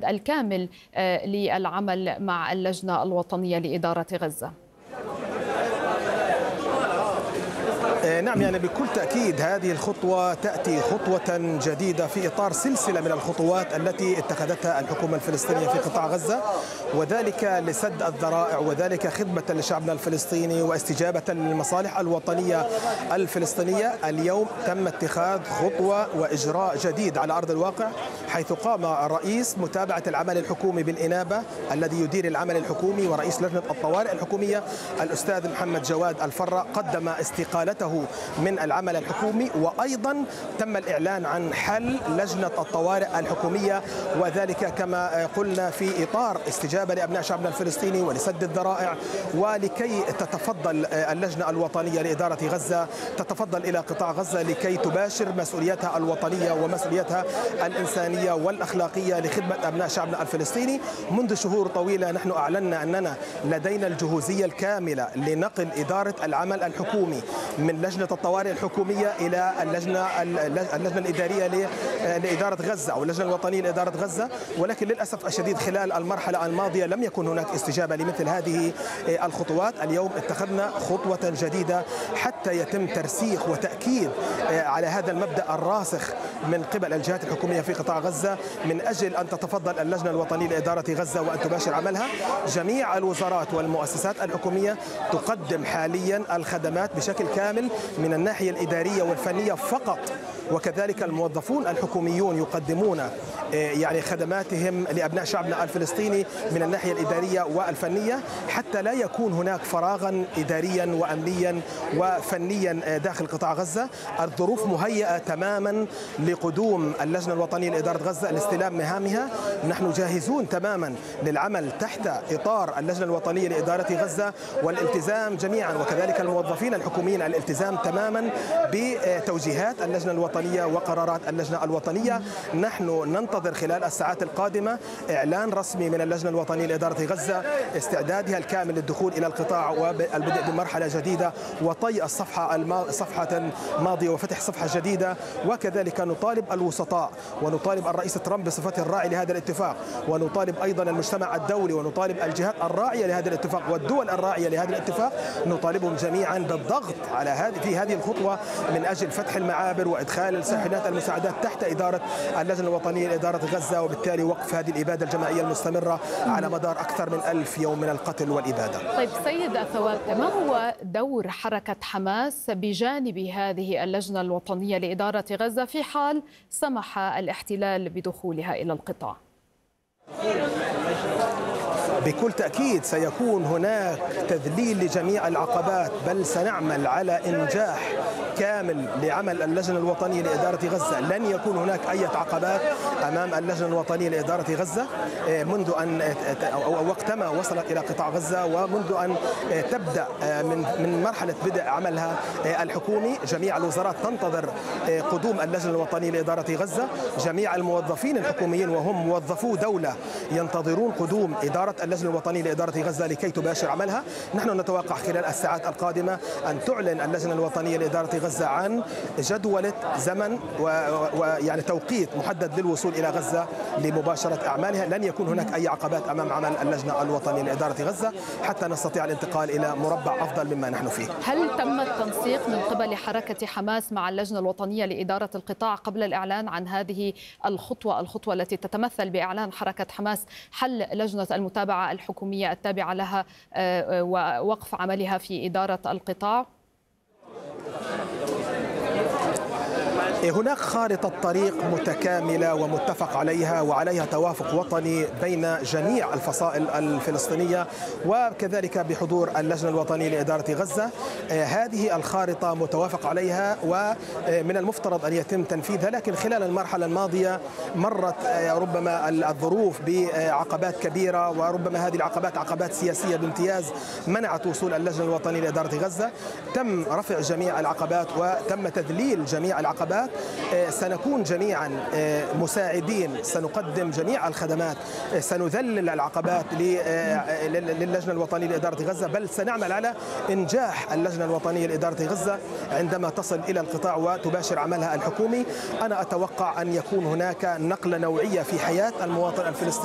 الكامل للعمل مع اللجنة الوطنية لإدارة غزة؟ نعم، يعني بكل تأكيد هذه الخطوة تأتي خطوة جديدة في إطار سلسلة من الخطوات التي اتخذتها الحكومة الفلسطينية في قطاع غزة، وذلك لسد الذرائع وذلك خدمة لشعبنا الفلسطيني واستجابة للمصالح الوطنية الفلسطينية. اليوم تم اتخاذ خطوة وإجراء جديد على أرض الواقع، حيث قام الرئيس متابعة العمل الحكومي بالإنابة الذي يدير العمل الحكومي، ورئيس لجنة الطوارئ الحكومية الأستاذ محمد جواد الفرة قدم استقالته من العمل الحكومي، وأيضا تم الإعلان عن حل لجنة الطوارئ الحكومية، وذلك كما قلنا في إطار استجابة لأبناء شعبنا الفلسطيني ولسد الذرائع، ولكي تتفضل اللجنة الوطنية لإدارة غزة تتفضل إلى قطاع غزة لكي تباشر مسؤوليتها الوطنية ومسؤوليتها الإنسانية والأخلاقية لخدمة أبناء شعبنا الفلسطيني. منذ شهور طويلة نحن أعلنا أننا لدينا الجهوزية الكاملة لنقل إدارة العمل الحكومي من لجنة الطوارئ الحكومية إلى اللجنة الإدارية لإدارة غزة أو اللجنة الوطنية لإدارة غزة، ولكن للأسف الشديد خلال المرحلة الماضية لم يكن هناك استجابة لمثل هذه الخطوات. اليوم اتخذنا خطوة جديدة حتى يتم ترسيخ وتأكيد على هذا المبدأ الراسخ من قبل الجهات الحكومية في قطاع غزة، من أجل أن تتفضل اللجنة الوطنية لإدارة غزة وأن تباشر عملها. جميع الوزارات والمؤسسات الحكومية تقدم حاليا الخدمات بشكل كامل من الناحية الإدارية والفنية فقط، وكذلك الموظفون الحكوميون يقدمون يعني خدماتهم لأبناء شعبنا الفلسطيني من الناحية الإدارية والفنية، حتى لا يكون هناك فراغا إداريا وأمنيا وفنيا داخل قطاع غزة. الظروف مهيئة تماما لقدوم اللجنة الوطنية لإدارة غزة لاستلام مهامها. نحن جاهزون تماما للعمل تحت إطار اللجنة الوطنية لإدارة غزة، والالتزام جميعا وكذلك الموظفين الحكوميين الالتزام تماما بتوجيهات اللجنة الوطنية وقرارات اللجنة الوطنية. نحن ننتظر خلال الساعات القادمة إعلان رسمي من اللجنة الوطنية لإدارة غزة استعدادها الكامل للدخول إلى القطاع والبدء بمرحلة جديدة وطي الصفحة الماضية وفتح صفحة جديدة. وكذلك نطالب الوسطاء ونطالب الرئيس ترامب بصفته الراعي لهذا الاتفاق، ونطالب أيضا المجتمع الدولي ونطالب الجهات الراعية لهذا الاتفاق والدول الراعية لهذا الاتفاق، نطالبهم جميعا بالضغط على في هذه الخطوة من أجل فتح المعابر وإدخال الشاحنات المساعدات تحت إدارة اللجنة الوطنية لإدارة غزة، وبالتالي وقف هذه الإبادة الجماعية المستمرة على مدار أكثر من 1000 يوم من القتل والإبادة. طيب سيد الثواب، ما هو دور حركة حماس بجانب هذه اللجنة الوطنية لإدارة غزة في حال سمح الاحتلال بدخولها إلى القطاع؟ بكل تأكيد سيكون هناك تذليل لجميع العقبات، بل سنعمل على إنجاح كامل لعمل اللجنة الوطنية لإدارة غزة. لن يكون هناك أي عقبات أمام اللجنة الوطنية لإدارة غزة منذ أن أو وقتما وصلت إلى قطاع غزة ومنذ أن تبدأ من مرحلة بدء عملها الحكومي. جميع الوزارات تنتظر قدوم اللجنة الوطنية لإدارة غزة، جميع الموظفين الحكوميين وهم موظفو دولة ينتظرون قدوم إدارة اللجنة الوطنية لإدارة غزة لكي تباشر عملها. نحن نتوقع خلال الساعات القادمة أن تعلن اللجنة الوطنية لإدارة غزة عن جدولة زمن ويعني توقيت محدد للوصول إلى غزة لمباشرة أعمالها. لن يكون هناك أي عقبات أمام عمل اللجنة الوطنية لإدارة غزة حتى نستطيع الانتقال إلى مربع أفضل مما نحن فيه. هل تم التنسيق من قبل حركة حماس مع اللجنة الوطنية لإدارة القطاع قبل الإعلان عن هذه الخطوة التي تتمثل بإعلان حركة حماس حل لجنة المتابعة الحكومية التابعة لها ووقف عملها في إدارة القطاع؟ هناك خارطة طريق متكاملة ومتفق عليها وعليها توافق وطني بين جميع الفصائل الفلسطينية وكذلك بحضور اللجنة الوطنية لإدارة غزة. هذه الخارطة متوافق عليها ومن المفترض أن يتم تنفيذها، لكن خلال المرحلة الماضية مرت ربما الظروف بعقبات كبيرة، وربما هذه العقبات عقبات سياسية بامتياز منعت وصول اللجنة الوطنية لإدارة غزة. تم رفع جميع العقبات وتم تذليل جميع العقبات. سنكون جميعا مساعدين، سنقدم جميع الخدمات، سنذلل العقبات للجنة الوطنية لإدارة غزة، بل سنعمل على إنجاح اللجنة الوطنية لإدارة غزة عندما تصل إلى القطاع وتباشر عملها الحكومي. أنا أتوقع أن يكون هناك نقلة نوعية في حياة المواطن الفلسطيني.